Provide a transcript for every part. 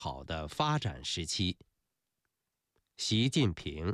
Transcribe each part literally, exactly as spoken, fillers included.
好的发展时期。习近平。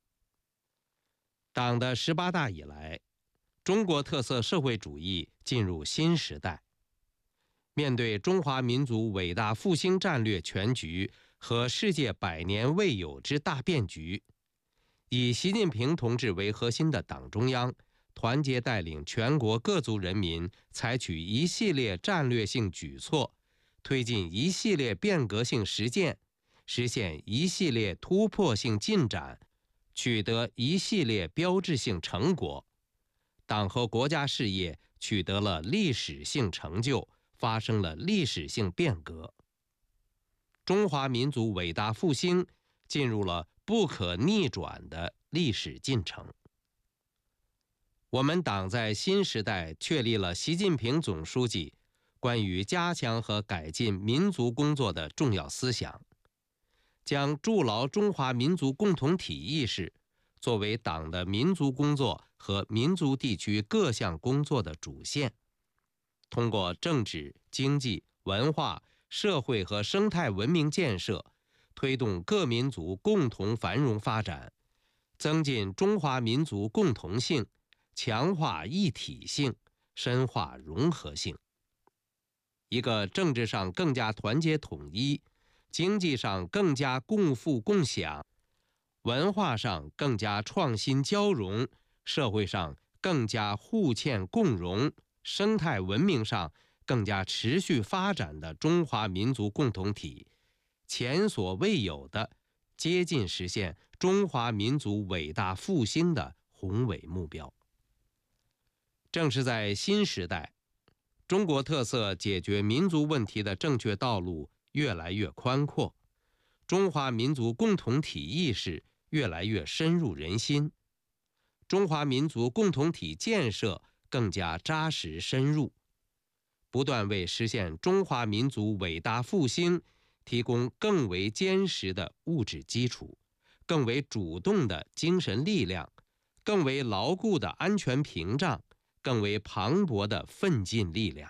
党的十八大以来，中国特色社会主义进入新时代。面对中华民族伟大复兴战略全局和世界百年未有之大变局，以习近平同志为核心的党中央团结带领全国各族人民，采取一系列战略性举措，推进一系列变革性实践，实现一系列突破性进展，取得一系列标志性成果，党和国家事业取得了历史性成就，发生了历史性变革。中华民族伟大复兴进入了不可逆转的历史进程。我们党在新时代确立了习近平总书记关于加强和改进民族工作的重要思想，将筑牢中华民族共同体意识作为党的民族工作和民族地区各项工作的主线，通过政治、经济、文化、社会和生态文明建设，推动各民族共同繁荣发展，增进中华民族共同性，强化一体性，深化融合性。一个政治上更加团结统一，经济上更加共富共享，文化上更加创新交融，社会上更加互嵌共荣，生态文明上更加持续发展的中华民族共同体，前所未有的接近实现中华民族伟大复兴的宏伟目标。正是在新时代，中国特色解决民族问题的正确道路越来越宽阔，中华民族共同体意识越来越深入人心，中华民族共同体建设更加扎实深入，不断为实现中华民族伟大复兴提供更为坚实的物质基础，更为主动的精神力量，更为牢固的安全屏障，更为磅礴的奋进力量。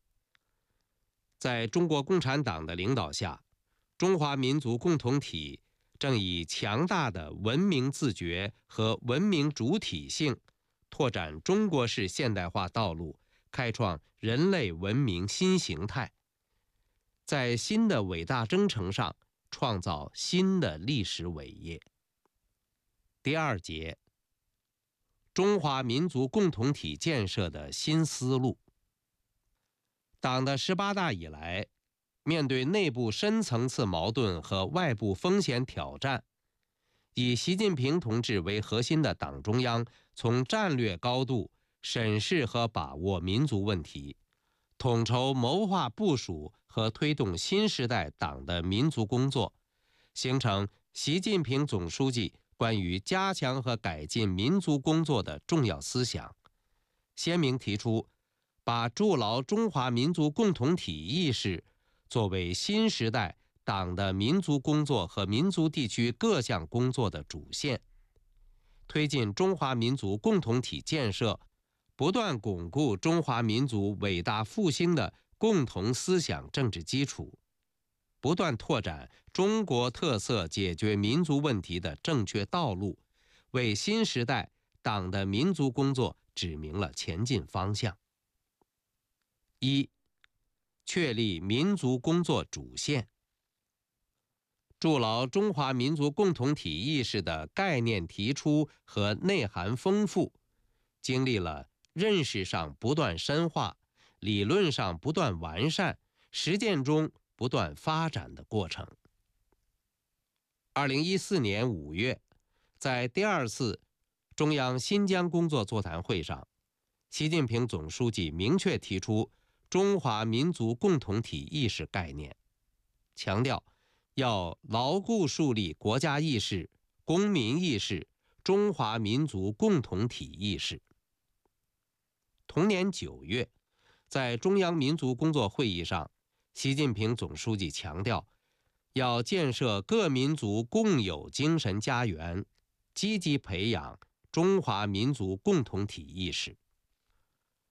在中国共产党的领导下，中华民族共同体正以强大的文明自觉和文明主体性，拓展中国式现代化道路，开创人类文明新形态，在新的伟大征程上创造新的历史伟业。第二节，中华民族共同体建设的新思路。党的十八大以来，面对内部深层次矛盾和外部风险挑战，以习近平同志为核心的党中央从战略高度审视和把握民族问题，统筹谋划部署和推动新时代党的民族工作，形成习近平总书记关于加强和改进民族工作的重要思想，鲜明提出把筑牢中华民族共同体意识作为新时代党的民族工作和民族地区各项工作的主线，推进中华民族共同体建设，不断巩固中华民族伟大复兴的共同思想政治基础，不断拓展中国特色解决民族问题的正确道路，为新时代党的民族工作指明了前进方向。一、确立民族工作主线。筑牢中华民族共同体意识的概念提出和内涵丰富，经历了认识上不断深化，理论上不断完善，实践中不断发展的过程。二零一四年五月，在第二次中央新疆工作座谈会上，习近平总书记明确提出中华民族共同体意识概念，强调要牢固树立国家意识、公民意识、中华民族共同体意识。同年九月，在中央民族工作会议上，习近平总书记强调，要建设各民族共有精神家园，积极培养中华民族共同体意识。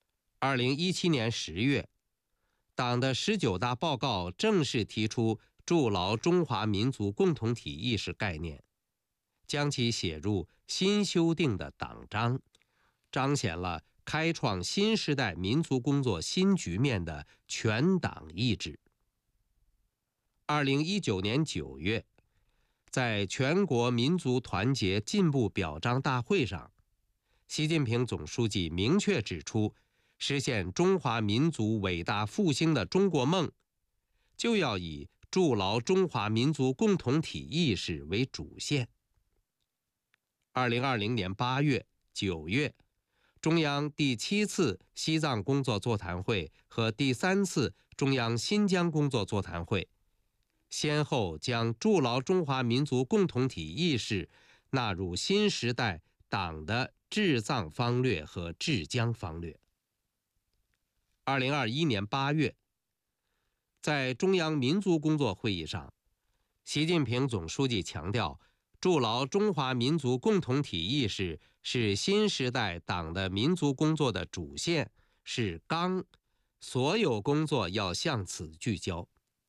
二零一七年十月，党的十九大报告正式提出筑牢中华民族共同体意识概念，将其写入新修订的党章，彰显了开创新时代民族工作新局面的全党意志。二零一九年九月，在全国民族团结进步表彰大会上，习近平总书记明确指出，实现中华民族伟大复兴的中国梦，就要以筑牢中华民族共同体意识为主线。二零二零年八月、九月，中央第七次西藏工作座谈会和第三次中央新疆工作座谈会，先后将筑牢中华民族共同体意识纳入新时代党的治藏方略和治疆方略。二零二一年八月，在中央民族工作会议上，习近平总书记强调，筑牢中华民族共同体意识是新时代党的民族工作的主线，是纲，所有工作要向此聚焦。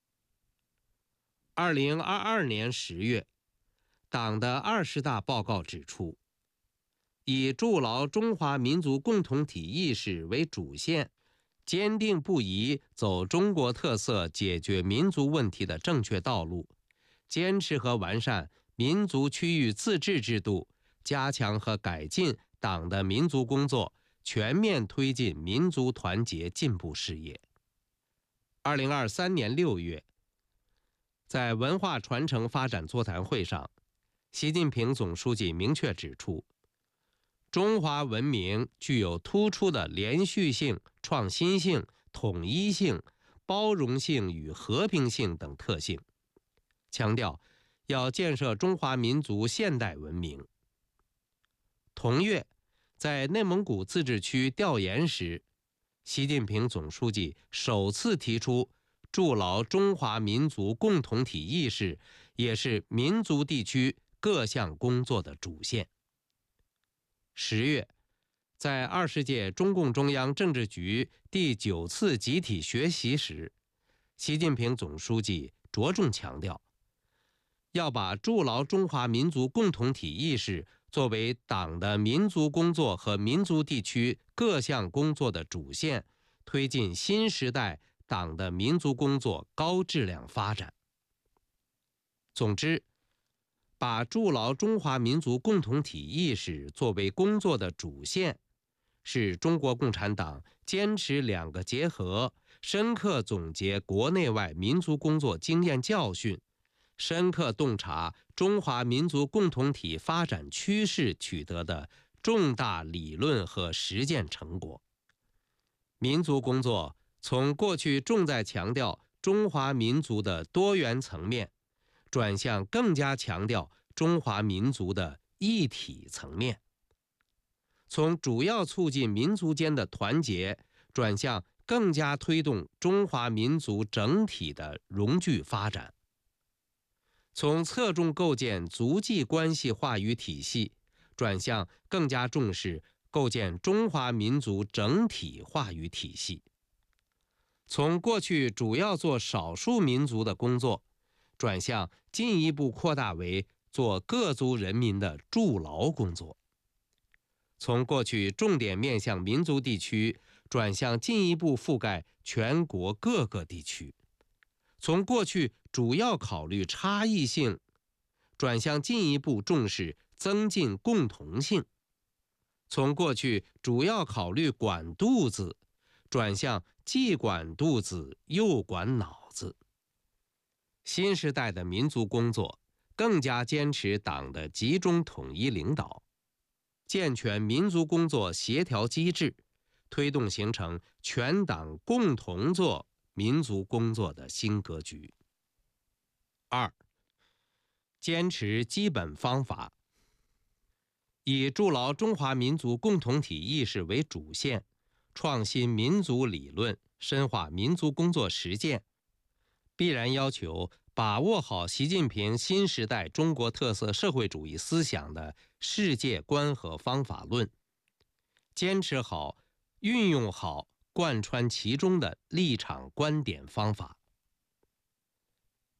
二零二二年十月，党的二十大报告指出，以筑牢中华民族共同体意识为主线，坚定不移走中国特色解决民族问题的正确道路，坚持和完善民族区域自治制度，加强和改进党的民族工作，全面推进民族团结进步事业。二零二三年六月，在文化传承发展座谈会上，习近平总书记明确指出，中华文明具有突出的连续性、创新性、统一性、包容性与和平性等特性，强调要建设中华民族现代文明。同月，在内蒙古自治区调研时，习近平总书记首次提出筑牢中华民族共同体意识，也是民族地区各项工作的主线。十月，在二十届中共中央政治局第九次集体学习时，习近平总书记着重强调，要把筑牢中华民族共同体意识作为党的民族工作和民族地区各项工作的主线，推进新时代党的民族工作高质量发展。总之，把筑牢中华民族共同体意识作为工作的主线，是中国共产党坚持两个结合，深刻总结国内外民族工作经验教训，深刻洞察中华民族共同体发展趋势取得的重大理论和实践成果。民族工作从过去重在强调中华民族的多元层面，转向更加强调中华民族的一体层面，从主要促进民族间的团结，转向更加推动中华民族整体的融聚发展，从侧重构建族际关系话语体系，转向更加重视构建中华民族整体话语体系，从过去主要做少数民族的工作，转向进一步扩大为做各族人民的筑牢工作，从过去重点面向民族地区，转向进一步覆盖全国各个地区，从过去主要考虑差异性，转向进一步重视增进共同性，从过去主要考虑管肚子，转向既管肚子又管脑子。新时代的民族工作更加坚持党的集中统一领导，健全民族工作协调机制，推动形成全党共同做民族工作的新格局。二，坚持基本方法，以筑牢中华民族共同体意识为主线，创新民族理论，深化民族工作实践，必然要求把握好习近平新时代中国特色社会主义思想的世界观和方法论，坚持好、运用好贯穿其中的立场观点方法。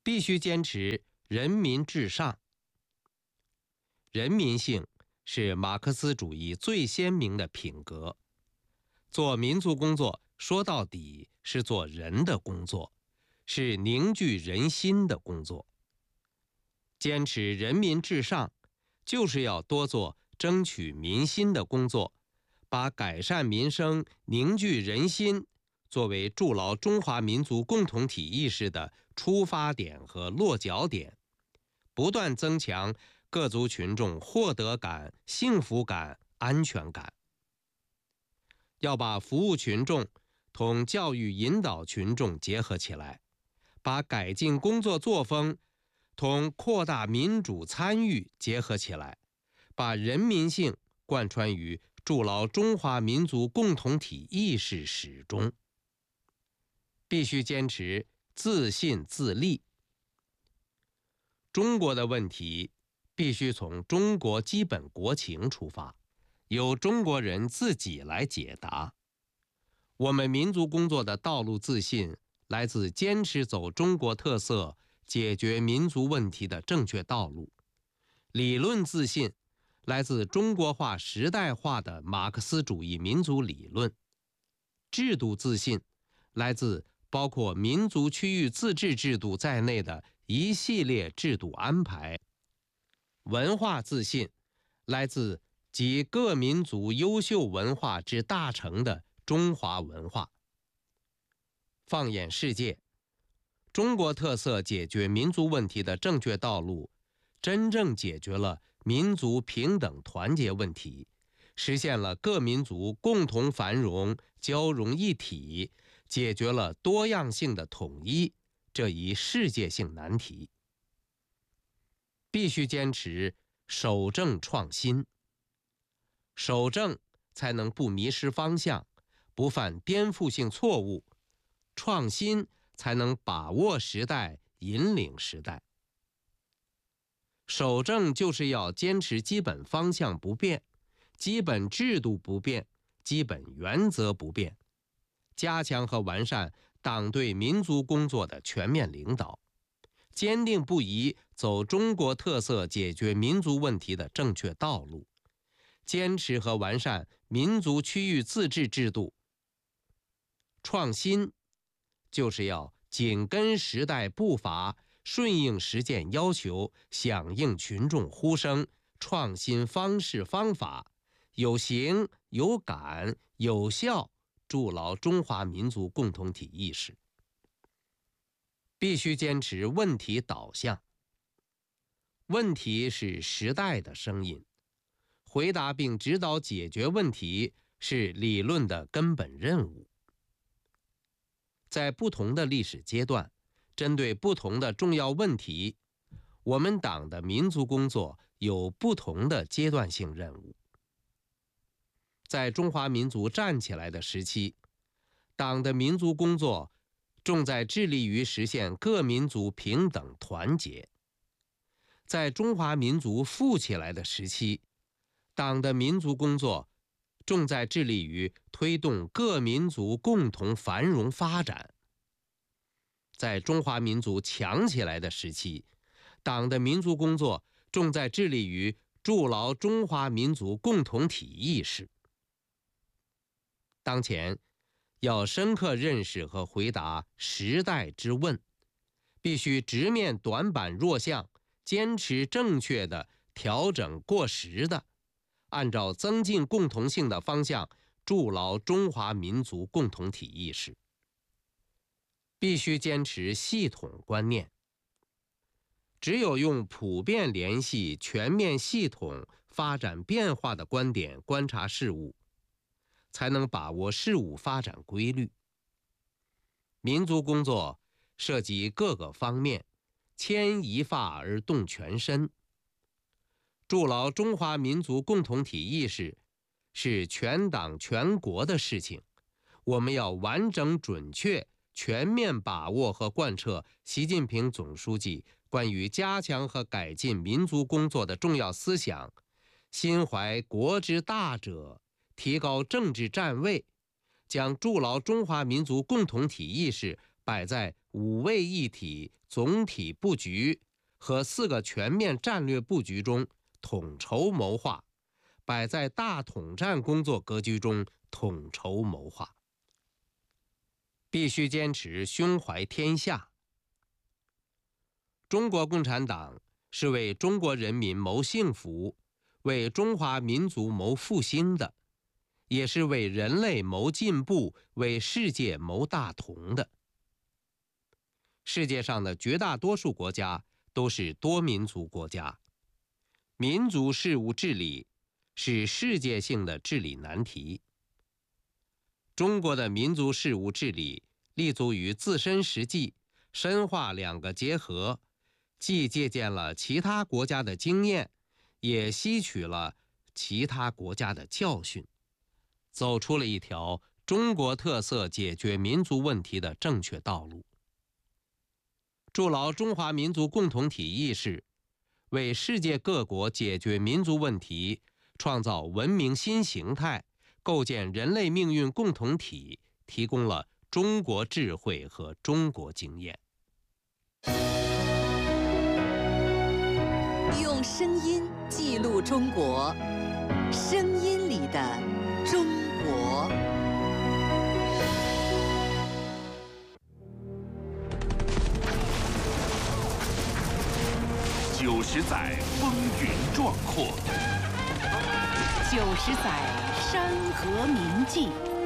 必须坚持人民至上。人民性是马克思主义最鲜明的品格。做民族工作，说到底是做人的工作，是凝聚人心的工作。坚持人民至上，就是要多做争取民心的工作，把改善民生、凝聚人心作为筑牢中华民族共同体意识的出发点和落脚点，不断增强各族群众获得感、幸福感、安全感。要把服务群众同教育引导群众结合起来，把改进工作作风同扩大民主参与结合起来，把人民性贯穿于筑牢中华民族共同体意识始终。必须坚持自信自立。中国的问题必须从中国基本国情出发，由中国人自己来解答。我们民族工作的道路自信，来自坚持走中国特色解决民族问题的正确道路；理论自信，来自中国化时代化的马克思主义民族理论；制度自信，来自包括民族区域自治制度在内的一系列制度安排；文化自信，来自集各民族优秀文化之大成的中华文化。放眼世界，中国特色解决民族问题的正确道路，真正解决了民族平等团结问题，实现了各民族共同繁荣、交融一体，解决了多样性的统一这一世界性难题。必须坚持守正创新。守正才能不迷失方向，不犯颠覆性错误；创新才能把握时代，引领时代。守正就是要坚持基本方向不变，基本制度不变，基本原则不变，加强和完善党对民族工作的全面领导，坚定不移走中国特色解决民族问题的正确道路，坚持和完善民族区域自治制度。创新就是要紧跟时代步伐，顺应实践要求，响应群众呼声，创新方式方法，有形有感有效，筑牢中华民族共同体意识。必须坚持问题导向。问题是时代的声音，回答并指导解决问题是理论的根本任务。在不同的历史阶段，针对不同的重要问题，我们党的民族工作有不同的阶段性任务。在中华民族站起来的时期，党的民族工作重在致力于实现各民族平等团结。在中华民族富起来的时期，党的民族工作重在致力于推动各民族共同繁荣发展。在中华民族强起来的时期，党的民族工作重在致力于筑牢中华民族共同体意识。当前要深刻认识和回答时代之问，必须直面短板弱项，坚持正确的，调整过时的，按照增进共同性的方向，筑牢中华民族共同体意识。必须坚持系统观念。只有用普遍联系、全面系统、发展变化的观点观察事物，才能把握事物发展规律。民族工作涉及各个方面，牵一发而动全身。筑牢中华民族共同体意识是全党全国的事情，我们要完整准确全面把握和贯彻习近平总书记关于加强和改进民族工作的重要思想，心怀国之大者，提高政治站位，将筑牢中华民族共同体意识摆在五位一体总体布局和四个全面战略布局中统筹谋划，摆在大统战工作格局中统筹谋划。必须坚持胸怀天下。中国共产党是为中国人民谋幸福，为中华民族谋复兴的，也是为人类谋进步，为世界谋大同的。世界上的绝大多数国家都是多民族国家，民族事务治理是世界性的治理难题。中国的民族事务治理立足于自身实际，深化两个结合，既借鉴了其他国家的经验，也吸取了其他国家的教训，走出了一条中国特色解决民族问题的正确道路。筑牢中华民族共同体意识，为世界各国解决民族问题创造文明新形态，构建人类命运共同体提供了中国智慧和中国经验。 用声音记录中国，声音里的中国。 九十载风云壮阔， 九十载山河铭记，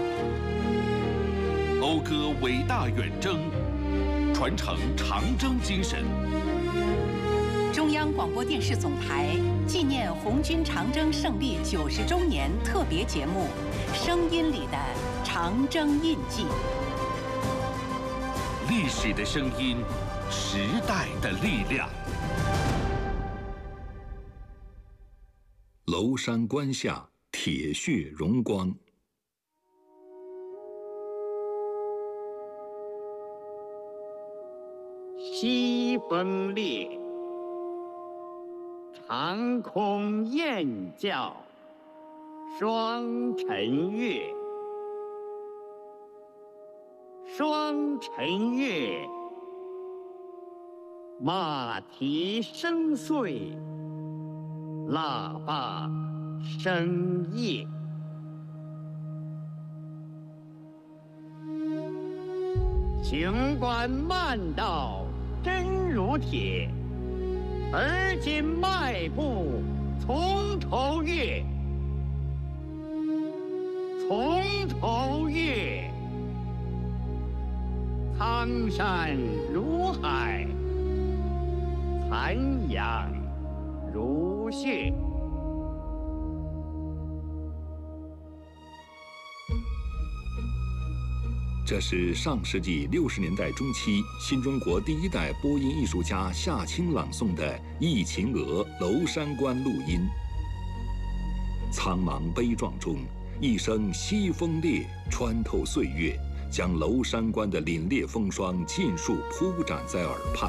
讴歌伟大远征，传承长征精神。 中央广播电视总台纪念红军长征胜利九十周年特别节目《声音里的长征印记》。 历史的声音，时代的力量。 娄山关下铁血荣光。 西风烈，长空雁叫双晨月，双晨月，马蹄声碎，喇叭声夜。行管慢道真如铁，而今迈步从头越，从头越。苍山如海，残阳如血。 这是上世纪六十年代中期新中国第一代播音艺术家夏青朗诵的《忆秦娥·娄山关》录音。苍茫悲壮中，一声西风烈，穿透岁月，将娄山关的凛冽风霜尽数铺展在耳畔。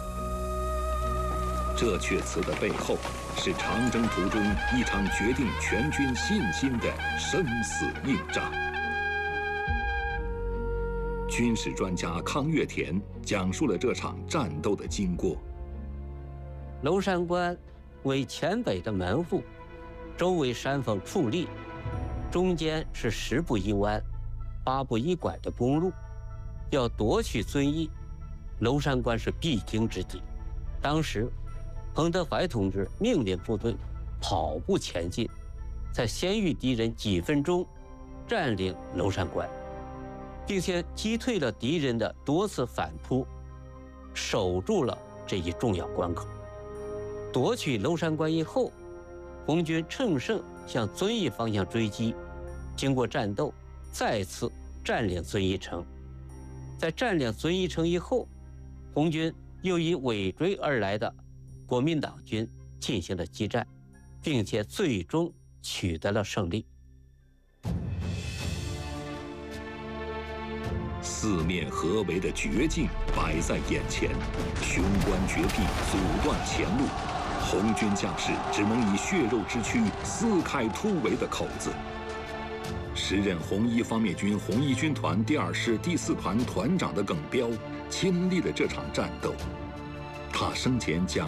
这阙词的背后，是长征途中一场决定全军信心的生死硬仗。军事专家康岳田讲述了这场战斗的经过。 娄山关为黔北的门户，周围山峰矗立，中间是十步一弯、八步一拐的公路。要夺取遵义，娄山关是必经之地。当时，彭德怀同志命令部队跑步前进，在先于敌人几分钟，占领娄山关，并且击退了敌人的多次反扑，守住了这一重要关口。夺取娄山关以后，红军乘胜向遵义方向追击，经过战斗，再次占领遵义城。在占领遵义城以后，红军又以尾追而来的国民党军进行了激战，并且最终取得了胜利。 四面合围的绝境摆在眼前，雄关绝壁阻断前路，红军将士只能以血肉之躯撕开突围的口子。 时任红一方面军红一军团第二师第四团团长的耿彪亲历了这场战斗。他生前讲